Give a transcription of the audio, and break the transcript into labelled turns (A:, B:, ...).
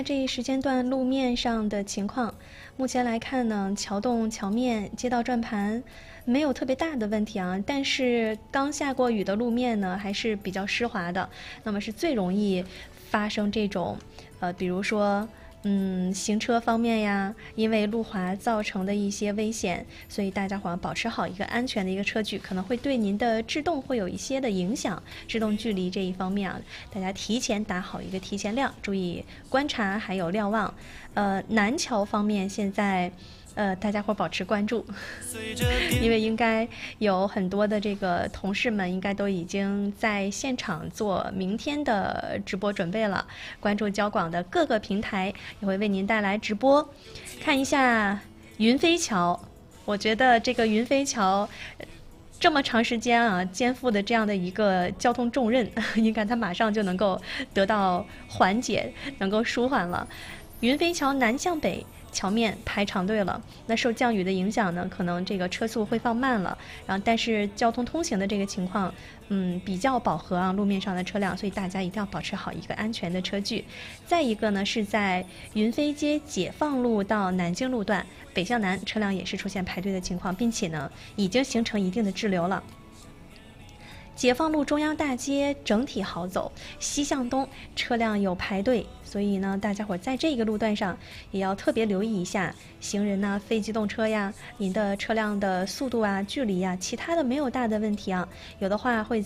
A: 这一时间段路面上的情况。目前来看呢，桥洞、桥面、街道转盘没有特别大的问题啊，但是刚下过雨的路面呢，还是比较湿滑的，那么是最容易发生这种，比如说。行车方面呀，因为路滑造成的一些危险，所以大家伙保持好一个安全的一个车距，可能会对您的制动会有一些的影响。制动距离这一方面啊，大家提前打好一个提前量，注意观察还有瞭望。南桥方面现在。大家伙保持关注，因为应该有很多的这个同事们应该都已经在现场做明天的直播准备了。关注交广的各个平台，也会为您带来直播。看一下云飞桥，我觉得这个云飞桥这么长时间啊，肩负的这样的一个交通重任，应该它马上就能够得到缓解，能够舒缓了。云飞桥南向北桥面排长队了，那受降雨的影响呢，可能这个车速会放慢了，然后但是交通通行的这个情况，比较饱和啊，路面上的车辆，所以大家一定要保持好一个安全的车距。再一个呢，是在云飞街解放路到南京路段，北向南车辆也是出现排队的情况，并且呢，已经形成一定的滞留了。解放路中央大街整体好走，西向东车辆有排队，所以呢，大家伙在这个路段上也要特别留意一下行人呐、非机动车呀，您的车辆的速度啊、距离呀，其他的没有大的问题啊，有的话会